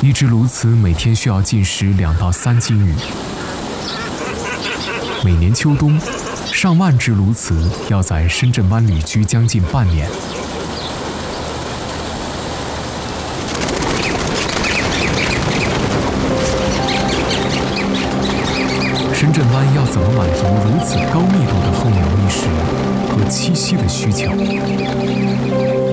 一只鸬鹚每天需要进食2到3斤鱼。每年秋冬，上万只鸬鹚要在深圳湾旅居将近半年。深圳湾要怎么满足如此高密度的候鸟觅食和栖息的需求？